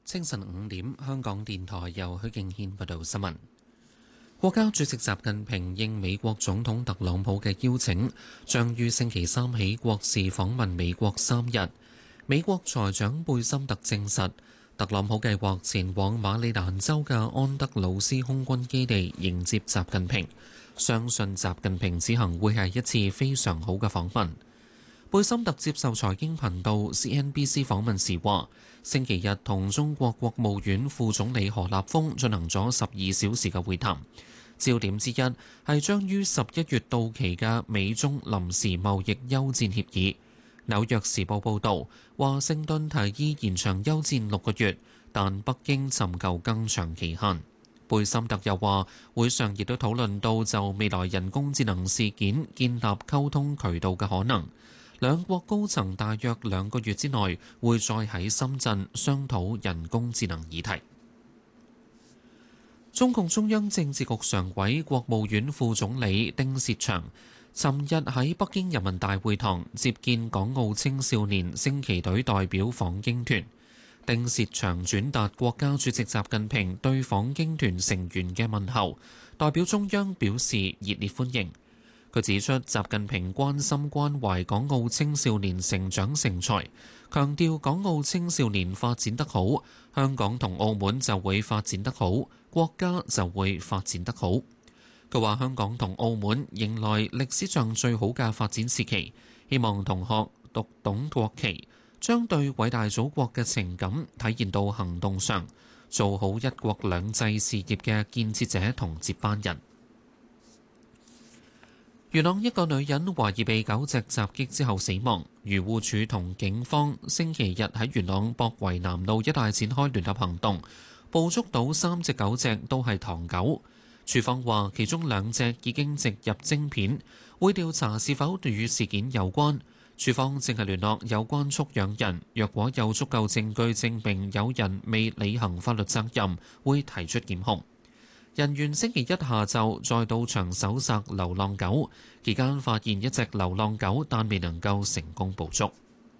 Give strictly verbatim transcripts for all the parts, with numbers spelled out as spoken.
清晨五點，香港電台由許敬軒報道新聞。國家主席習近平應美國總統特朗普嘅邀請，將於星期三起國事訪問美國三日。美國財長貝森特證實，特朗普計劃前往馬里蘭州嘅安德魯斯空軍基地迎接習近平，相信習近平此行會係一次非常好嘅訪問。貝森特接受財經頻道 C N B C 訪問時話，星期日同中國國務院副總理何立峰進行咗十二小時嘅會談，焦點之一係將於十一月到期嘅美中臨時貿易休戰協議。紐約時報報導，華盛頓提議延長休戰六個月，但北京尋求更長期限。貝森特又話，會上亦都討論到就未來人工智能事件建立溝通渠道嘅可能。兩國高層大約兩個月之內會再喺深圳商討人工智能議題。中共中央政治局常委、國務院副總理丁薛祥尋日喺北京人民大會堂接見港澳青少年升旗隊代表訪京團。丁薛祥轉達國家主席習近平對訪京團成員嘅問候，代表中央表示熱烈歡迎。佢指出，習近平關心關懷港澳青少年成長成才，強調港澳青少年發展得好，香港同澳門就會發展得好，國家就會發展得好。佢話香港同澳門迎來歷史上最好嘅發展時期，希望同學讀懂國旗，將對偉大祖國嘅情感體現到行動上，做好一國兩制事業嘅建設者同接班人。元朗一個女人懷疑被狗隻襲擊之後死亡，漁護署同警方星期日喺元朗博圍南路一帶展開聯合行動，捕捉到三隻狗隻都係唐狗。署方話其中兩隻已經植入晶片，會調查是否與事件有關。署方正係聯絡有關畜養人，若果有足夠證據證明有人未履行法律責任，會提出檢控。人員星期一下晝再到場搜索流浪狗，期間發現一隻流浪狗，但未能夠成功捕捉。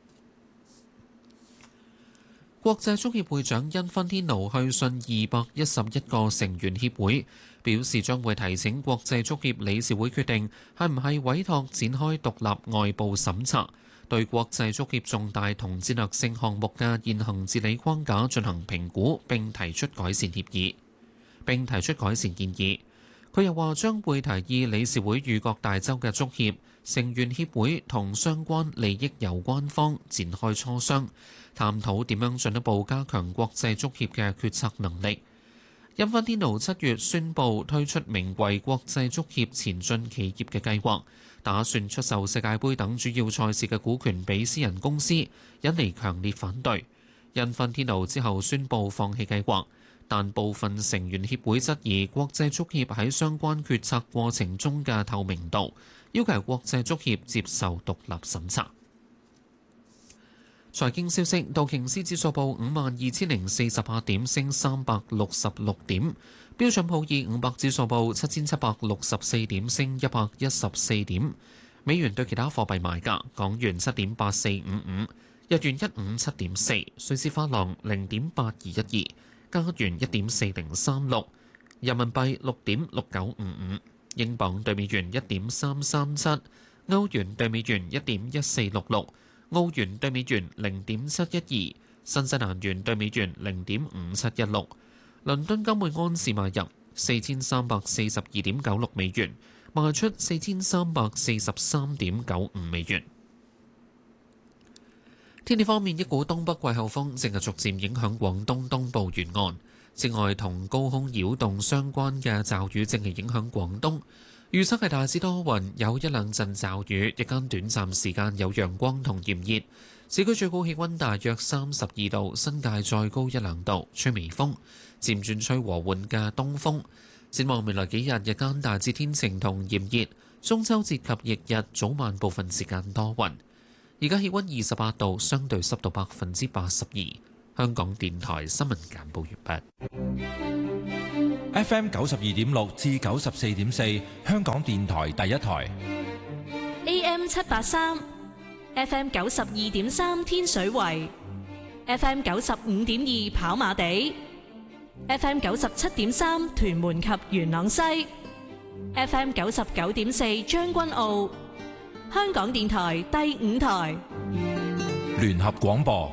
國際足協會長因芬天奴去信二百一十一個成員協會，表示將會提請國際足協理事會決定係唔係委託展開獨立外部審查，對國際足協重大同戰略性項目嘅現行治理框架進行評估，並提出改善協議。並提出改善建議。佢又話將會提議理事會與各大洲嘅足協、成員協會同相關利益有關方展開磋商，探討點樣進一步加強國際足協嘅決策能力。因芬天奴七月宣布推出名為國際足協前進企業嘅計劃，打算出售世界盃等主要賽事嘅股權俾私人公司，引嚟強烈反對。因芬天奴之後宣布放棄計劃。但部分成員協會質疑國際足協喺相關決策過程中嘅透明度，要求國際足協接受獨立審查。財經消息：道瓊斯指數報五萬二千零四十八點，升三百六十六點；標準普爾五百指數報七千七百六十四點，升一百一十四點。美元對其他貨幣賣價：港元七點八四五五，日元一五七點四，瑞士法郎零點八二一二。加元一點四零三六，人民幣六點六九五五，英鎊對美元一點三三七，歐元對美元一點一四六六，澳元對美元零點七一二，新西蘭元對美元零點五七一六。倫敦金每安士買入四千三百四十二點九六美元，賣出四千三百四十三點九五美元。天氣方面，一股東北季候風正係逐漸影響廣東東部沿岸，此外同高空擾動相關嘅驟雨正係影響廣東。預測係大致多雲，有一兩陣驟雨，日間短暫時間有陽光同炎熱。市區最高氣溫大約三十二度，新界再高一兩度，吹微風，漸轉吹和緩嘅東風。展望未來幾日，日間大致天晴同炎熱，中秋節及翌日早晚部分時間多雲。而家氣溫二十八度，相對濕度百分之八十二。香港電台新聞簡報完畢。F M 九十二點六至九十四點四，香港電台第一台。 A M 七八三，F M 九十二點三天水圍 F M 九十五點二跑馬地， F M 九十七點三屯門及元朗西， F M 九十九點四將軍澳，香港電台第五台聯合廣播。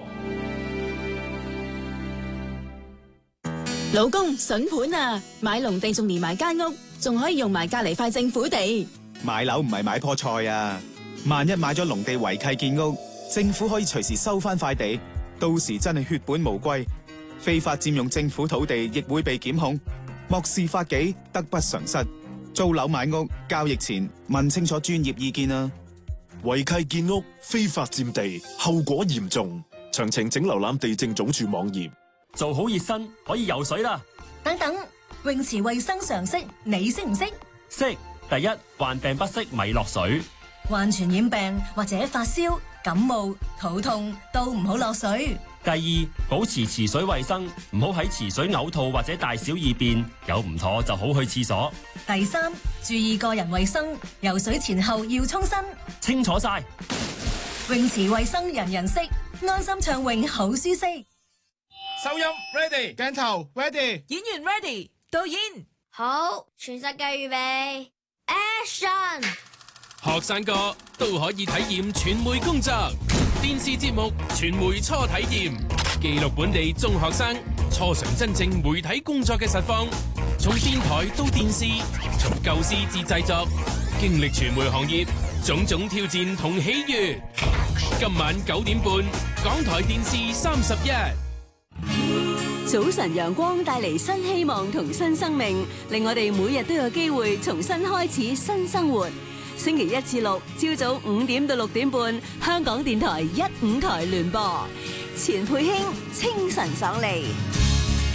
老公筍盤啊，買農地仲連埋間屋，仲可以用埋隔籬塊政府地。 買樓唔係買棵菜啊，萬一買咗農地違契建屋，政府可以隨時收翻塊地，到時真係血本無歸，非法佔用政府土地亦會被檢控，漠視法紀，得不償失。租樓買屋交易前問清楚專業意見啊！ 違契建屋、非法佔地，後果嚴重。詳情請瀏覽地政總署網頁。 做好熱身可以游水啦！ 等等，泳池衛生常識你識唔識？ 識。第一，患病不適咪落水。 患傳染病或者發燒、感冒、肚痛都唔好落水。 第二，保持池水衛生，唔好喺池水嘔吐或者大小二便，有唔妥就好去廁所。 第三，注意個人衛生，游水前後要沖身。 清楚晒。 泳池衛生人人識，安心暢泳好舒適。 收音 ready， 鏡頭 ready， 演員 ready， 導演好，全世界預備 action。 學生哥都可以體驗傳媒工作，電視節目傳媒初體驗，記錄本地中學生初嘗真正媒體工作嘅實況，從電台到電視，從構思至製作，經歷傳媒行業種種挑戰同喜悅。今晚九點半，港台電視三十一。 早晨陽光帶嚟新希望同新生命，令我哋每日都有機會重新開始新生活。星期一至六朝早五點到六點半，香港電台一五台聯播，錢佩卿清晨爽利。